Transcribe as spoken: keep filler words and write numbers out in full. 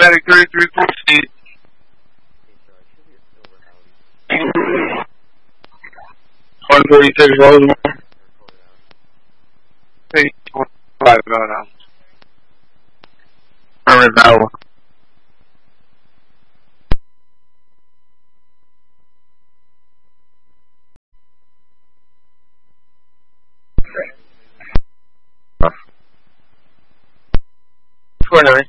Atlantic thirty-three proceed. one forty-six Rosemont. Five, no, no. Remember that one. four nine.